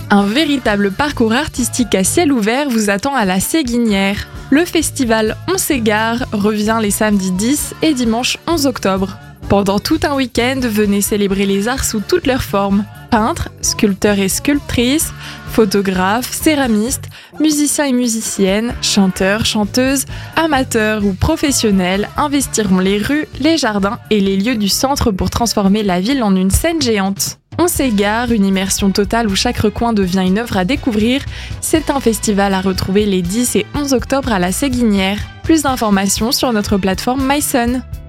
Un véritable parcours artistique à ciel ouvert vous attend à la Séguinière. Le festival On s'égare revient les samedis 10 et dimanche 11 octobre. Pendant tout un week-end, venez célébrer les arts sous toutes leurs formes. Peintres, sculpteurs et sculptrices, photographes, céramistes, musiciens et musiciennes, chanteurs, chanteuses, amateurs ou professionnels investiront les rues, les jardins et les lieux du centre pour transformer la ville en une scène géante. On s'égare, une immersion totale où chaque recoin devient une œuvre à découvrir. C'est un festival à retrouver les 10 et 11 octobre à la Séguinière. Plus d'informations sur notre plateforme myson.